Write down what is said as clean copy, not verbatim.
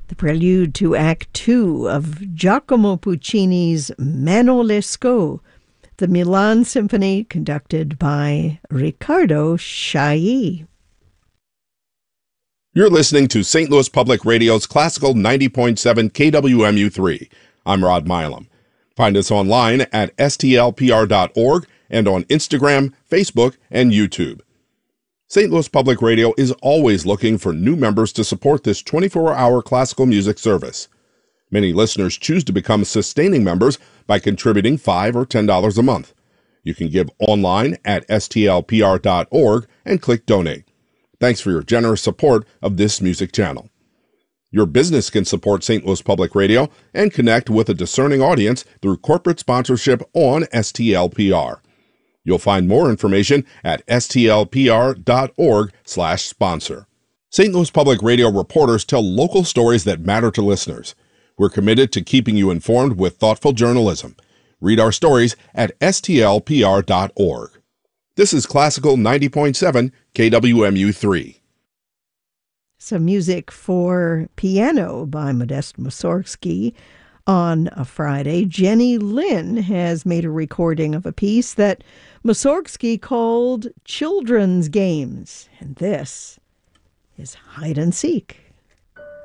the prelude to Act Two of Giacomo Puccini's Mano Lescaut, the Milan Symphony conducted by Riccardo Chailly. You're listening to St. Louis Public Radio's Classical 90.7 KWMU3. I'm Rod Milam. Find us online at stlpr.org and on Instagram, Facebook, and YouTube. St. Louis Public Radio is always looking for new members to support this 24-hour classical music service. Many listeners choose to become sustaining members by contributing $5 or $10 a month. You can give online at stlpr.org and click Donate. Thanks for your generous support of this music channel. Your business can support St. Louis Public Radio and connect with a discerning audience through corporate sponsorship on STLPR. You'll find more information at stlpr.org/sponsor. St. Louis Public Radio reporters tell local stories that matter to listeners. We're committed to keeping you informed with thoughtful journalism. Read our stories at stlpr.org. This is Classical 90.7 KWMU3. Some music for piano by Modest Mussorgsky. On a Friday, Jenny Lin has made a recording of a piece that Mussorgsky called Children's Games, and this is Hide and Seek.